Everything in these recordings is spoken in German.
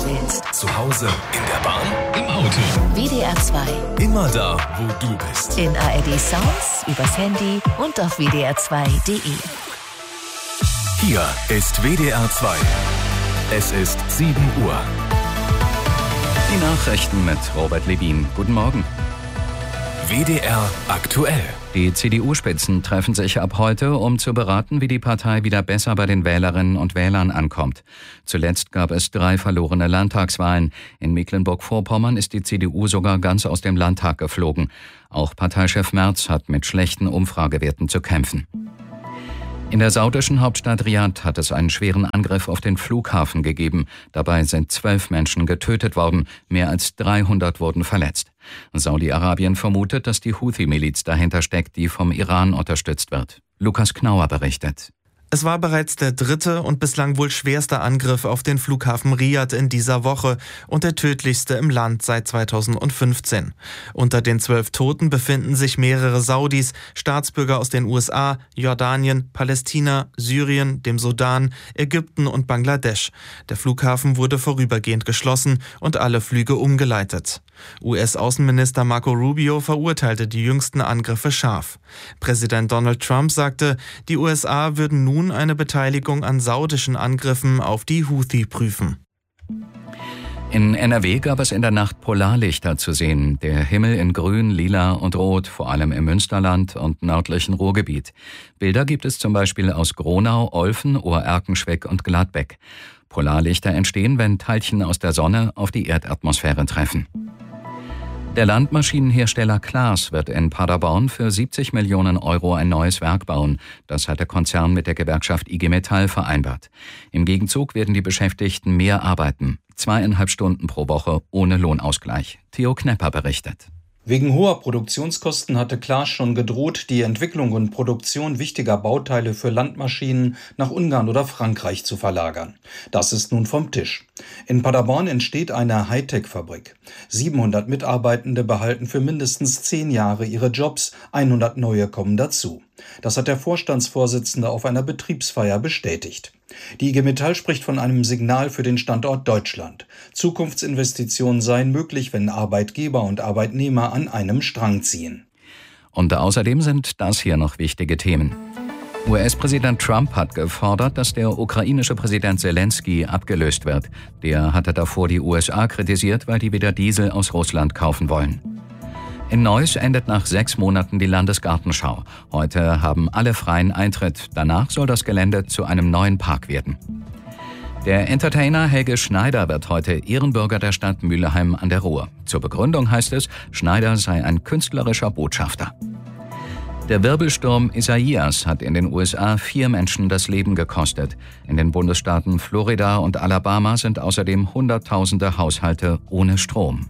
willst. Zu Hause, in der Bahn, im Auto. WDR 2. Immer da, wo du bist. In ARD Sounds, übers Handy und auf wdr2.de. Hier ist WDR 2. Es ist 7 Uhr. Die Nachrichten mit Robert Levin. Guten Morgen. WDR aktuell. Die CDU-Spitzen treffen sich ab heute, um zu beraten, wie die Partei wieder besser bei den Wählerinnen und Wählern ankommt. Zuletzt gab es 3 verlorene Landtagswahlen. In Mecklenburg-Vorpommern ist die CDU sogar ganz aus dem Landtag geflogen. Auch Parteichef Merz hat mit schlechten Umfragewerten zu kämpfen. In der saudischen Hauptstadt Riad hat es einen schweren Angriff auf den Flughafen gegeben. Dabei sind 12 Menschen getötet worden, mehr als 300 wurden verletzt. Saudi-Arabien vermutet, dass die Houthi-Miliz dahinter steckt, die vom Iran unterstützt wird. Lukas Knauer berichtet. Es war bereits der 3. und bislang wohl schwerste Angriff auf den Flughafen Riad in dieser Woche und der tödlichste im Land seit 2015. Unter den 12 Toten befinden sich mehrere Saudis, Staatsbürger aus den USA, Jordanien, Palästina, Syrien, dem Sudan, Ägypten und Bangladesch. Der Flughafen wurde vorübergehend geschlossen und alle Flüge umgeleitet. US-Außenminister Marco Rubio verurteilte die jüngsten Angriffe scharf. Präsident Donald Trump sagte, die USA würden nun eine Beteiligung an saudischen Angriffen auf die Houthi prüfen. In NRW gab es in der Nacht Polarlichter zu sehen. Der Himmel in Grün, Lila und Rot, vor allem im Münsterland und nördlichen Ruhrgebiet. Bilder gibt es zum Beispiel aus Gronau, Olfen, Ohr-Erkenschwick und Gladbeck. Polarlichter entstehen, wenn Teilchen aus der Sonne auf die Erdatmosphäre treffen. Der Landmaschinenhersteller Claas wird in Paderborn für 70 Millionen Euro ein neues Werk bauen. Das hat der Konzern mit der Gewerkschaft IG Metall vereinbart. Im Gegenzug werden die Beschäftigten mehr arbeiten. 2,5 Stunden pro Woche ohne Lohnausgleich. Theo Knepper berichtet. Wegen hoher Produktionskosten hatte Claas schon gedroht, die Entwicklung und Produktion wichtiger Bauteile für Landmaschinen nach Ungarn oder Frankreich zu verlagern. Das ist nun vom Tisch. In Paderborn entsteht eine Hightech-Fabrik. 700 Mitarbeitende behalten für mindestens 10 Jahre ihre Jobs, 100 neue kommen dazu. Das hat der Vorstandsvorsitzende auf einer Betriebsfeier bestätigt. Die IG Metall spricht von einem Signal für den Standort Deutschland. Zukunftsinvestitionen seien möglich, wenn Arbeitgeber und Arbeitnehmer an einem Strang ziehen. Und außerdem sind das hier noch wichtige Themen. US-Präsident Trump hat gefordert, dass der ukrainische Präsident Zelensky abgelöst wird. Der hatte davor die USA kritisiert, weil die wieder Diesel aus Russland kaufen wollen. In Neuss endet nach 6 Monaten die Landesgartenschau. Heute haben alle freien Eintritt. Danach soll das Gelände zu einem neuen Park werden. Der Entertainer Helge Schneider wird heute Ehrenbürger der Stadt Mülheim an der Ruhr. Zur Begründung heißt es, Schneider sei ein künstlerischer Botschafter. Der Wirbelsturm Isaias hat in den USA 4 Menschen das Leben gekostet. In den Bundesstaaten Florida und Alabama sind außerdem Hunderttausende Haushalte ohne Strom.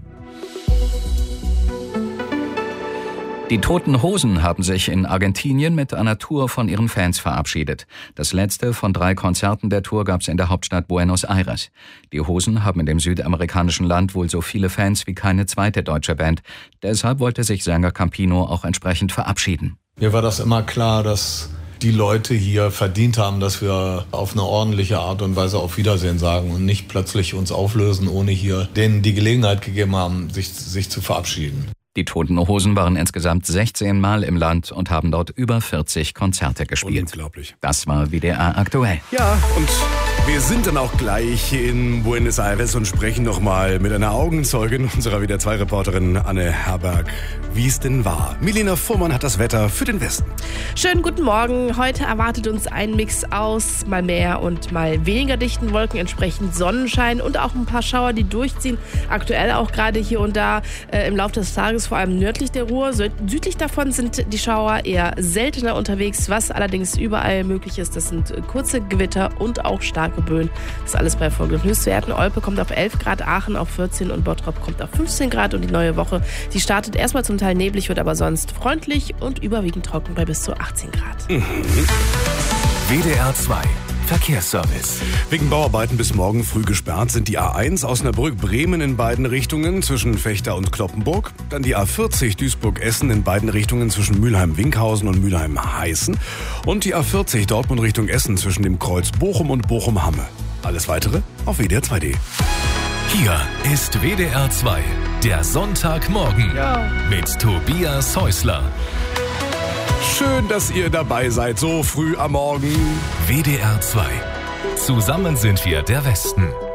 Die Toten Hosen haben sich in Argentinien mit einer Tour von ihren Fans verabschiedet. Das letzte von 3 Konzerten der Tour gab es in der Hauptstadt Buenos Aires. Die Hosen haben in dem südamerikanischen Land wohl so viele Fans wie keine zweite deutsche Band. Deshalb wollte sich Sänger Campino auch entsprechend verabschieden. Mir war das immer klar, dass die Leute hier verdient haben, dass wir auf eine ordentliche Art und Weise auf Wiedersehen sagen und nicht plötzlich uns auflösen, ohne hier denen die Gelegenheit gegeben haben, sich zu verabschieden. Die Toten Hosen waren insgesamt 16 Mal im Land und haben dort über 40 Konzerte gespielt. Unglaublich. Das war WDR aktuell. Ja, und wir sind dann auch gleich in Buenos Aires und sprechen nochmal mit einer Augenzeugin unserer WDR 2-Reporterin Anne Herberg, wie es denn war. Milena Fuhrmann hat das Wetter für den Westen. Schönen guten Morgen. Heute erwartet uns ein Mix aus mal mehr und mal weniger dichten Wolken, entsprechend Sonnenschein und auch ein paar Schauer, die durchziehen. Aktuell auch gerade hier und da im Laufe des Tages, vor allem nördlich der Ruhr. Südlich davon sind die Schauer eher seltener unterwegs. Was allerdings überall möglich ist, das sind kurze Gewitter und auch starke Böen. Das ist alles bei folgenden Höchstwerten. Olpe kommt auf 11 Grad, Aachen auf 14 und Bottrop kommt auf 15 Grad. Und die neue Woche, die startet erstmal zum Teil neblig, wird aber sonst freundlich und überwiegend trocken bei bis zu 18 Grad. WDR 2 Verkehrsservice. Wegen Bauarbeiten bis morgen früh gesperrt sind die A1 Osnabrück-Bremen in beiden Richtungen zwischen Vechta und Cloppenburg. Dann die A40 Duisburg-Essen in beiden Richtungen zwischen Mülheim-Winkhausen und Mülheim-Heißen. Und die A40 Dortmund Richtung Essen zwischen dem Kreuz Bochum und Bochum-Hamme. Alles Weitere auf WDR 2.de. Hier ist WDR 2, der Sonntagmorgen mit Tobias Häusler. Schön, dass ihr dabei seid, so früh am Morgen. WDR 2. Zusammen sind wir der Westen.